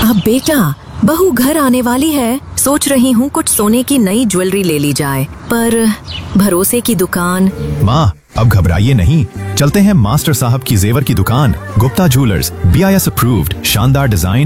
अब बेटा, बहू घर आने वाली है, सोच रही हूँ कुछ सोने की नई ज्वेलरी ले ली जाए, पर भरोसे की दुकान। माँ, अब घबराइए नहीं, चलते हैं मास्टर साहब की जेवर की दुकान, गुप्ता ज्वेलर्स, BIS अप्रूव्ड, शानदार डिजाइन